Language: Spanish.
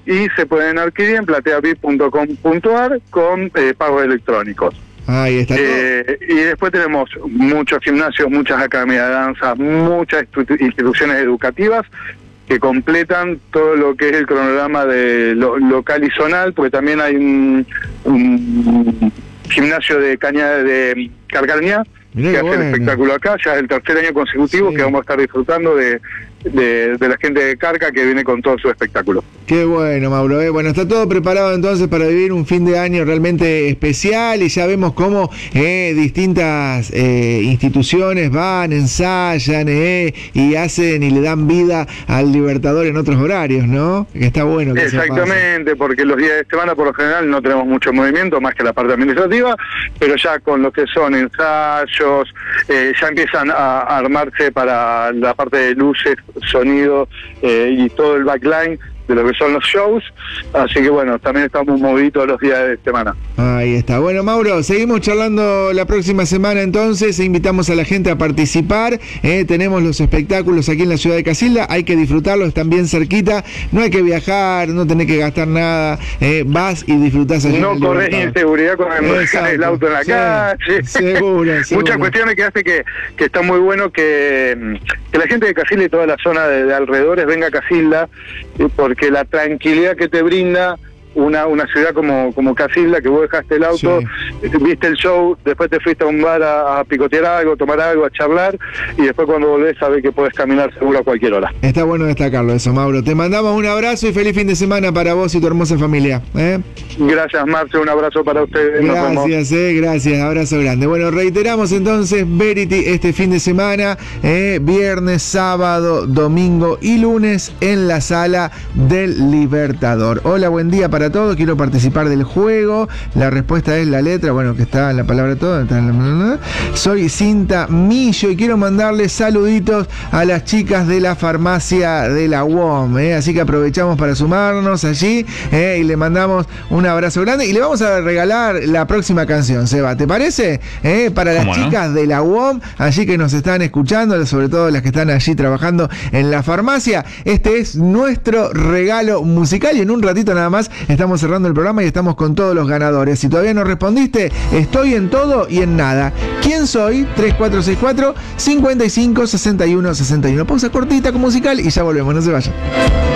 y se pueden adquirir en plateavip.com.ar con pagos electrónicos. Ahí está. Y después tenemos muchos gimnasios, muchas academias de danza, muchas instituciones educativas que completan todo lo que es el cronograma de local y zonal, porque también hay un gimnasio de Carcañá que hace el espectáculo acá. Ya es el tercer año consecutivo que vamos a estar disfrutando de la gente de Carca, que viene con todo su espectáculo. Qué bueno, Mauro. Bueno, está todo preparado entonces para vivir un fin de año realmente especial, y ya vemos cómo distintas instituciones van, ensayan y hacen y le dan vida al Libertador en otros horarios, ¿no? Que está bueno que exactamente, porque los días de semana por lo general no tenemos mucho movimiento, más que la parte administrativa, pero ya con lo que son ensayos, ya empiezan a armarse para la parte de luces, sonido y todo el backline de lo que son los shows, así que bueno, también estamos movidos los días de semana. Ahí está. Bueno, Mauro, seguimos charlando la próxima semana entonces, invitamos a la gente a participar, tenemos los espectáculos aquí en la ciudad de Casilda, hay que disfrutarlos, están bien cerquita, no hay que viajar, no tenés que gastar nada, vas y disfrutás allí. No corres ni inseguridad con el auto en la calle. Seguro. Muchas cuestiones que hace que está muy bueno que la gente de Casilda y toda la zona de alrededores venga a Casilda, porque la tranquilidad que te brinda una ciudad como Casilda, que vos dejaste el auto, viste el show, después te fuiste a un bar a picotear algo, tomar algo, a charlar, y después cuando volvés sabés que podés caminar seguro a cualquier hora. Está bueno destacarlo eso, Mauro. Te mandamos un abrazo y feliz fin de semana para vos y tu hermosa familia. Gracias, Marce, un abrazo para ustedes. Gracias, gracias, abrazo grande. Bueno, reiteramos entonces, Verity, este fin de semana, viernes, sábado, domingo y lunes en la Sala del Libertador. Hola, buen día para todos, quiero participar del juego. La respuesta es la letra, bueno, que está en la palabra todo. Soy Cinta Millo y quiero mandarles saluditos a las chicas de la farmacia de la UOM, así que aprovechamos para sumarnos allí, y le mandamos un abrazo grande y le vamos a regalar la próxima canción, Seba, ¿te parece? Para las chicas de la UOM, allí que nos están escuchando, sobre todo las que están allí trabajando en la farmacia. Este es nuestro regalo musical y en un ratito nada más estamos cerrando el programa y estamos con todos los ganadores. Si todavía no respondiste, estoy en todo y en nada. ¿Quién soy? 3464-556161. Pausa cortita con musical y ya volvemos, no se vayan.